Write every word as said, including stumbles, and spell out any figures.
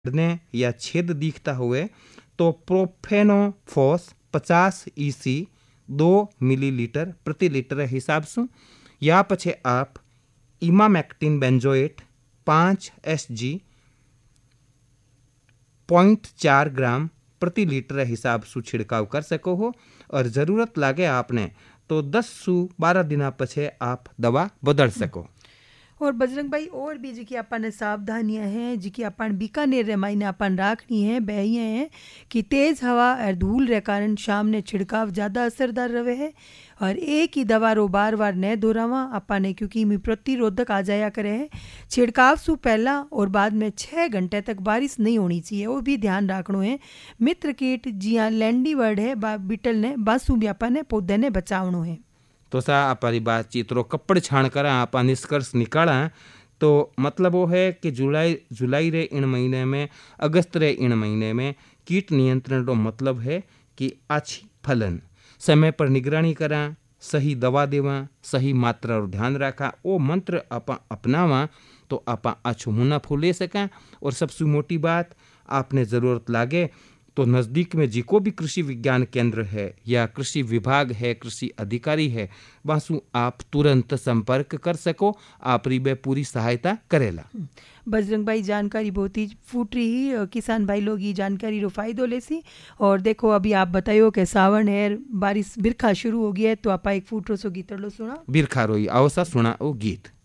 ने या छेद दिखता हुए तो प्रोफेनोफॉस पचास ईसी दो मिलीलीटर प्रति लीटर हिसाब से या पछे आप इमामेक्टिन बेंजोएट पाँच एस जी पॉइंट चार ग्राम प्रति लीटर हिसाब से छिड़काव कर सको हो। और ज़रूरत लागे आपने तो दस सु बारह दिन पछे आप दवा बदल सको। और बजरंग भाई और भी जी अपन सावधानियां हैं जी अपन बीकानेर रे मायने अपन राखनी है बही हैं कि तेज हवा और धूल रे कारण शाम ने छिड़काव ज़्यादा असरदार रहे है। और एक ही दवा रो बार बार न दोहरावा अपन क्योंकि मी प्रतिरोधक आ जाया करे है। छिड़काव सु पहला और बाद में छः घंटे तक बारिश नहीं होनी चाहिए, वो भी ध्यान रखना है। मित्र कीट जिया लैंडी वर्ड है बा बिटल ने बासु भी अपन ने पौधे ने बचावनो है। तो सा आपरी बातचीत रो कपड़ छाण करा आप निष्कर्ष निकाला तो मतलब वो है कि जुलाई जुलाई रे इन महीने में अगस्त रे इन महीने में कीट नियंत्रण रो मतलब है कि अच्छी फलन समय पर निगरानी करा, सही दवा देवा, सही मात्रा और ध्यान रखा, वो मंत्र आप अपनावा तो आप अच्छो मुनाफो ले सकें। और सबसे मोटी बात आपने ज़रूरत लागे तो नज़दीक में जी को भी कृषि विज्ञान केंद्र है या कृषि विभाग है, कृषि अधिकारी है, वासु आप तुरंत संपर्क कर सको, आप रिबे पूरी सहायता करेला। बजरंग भाई जानकारी बहुत ही फूटरी ही किसान भाई लोग ये जानकारी रो फायदो लेसी। और देखो अभी आप बतायो कि सावन है बारिश बिरखा शुरू हो गया है तो आप एक फूटरो सो गीत लो सुना बिरखा रोई आओ सा सुना ओ गीत।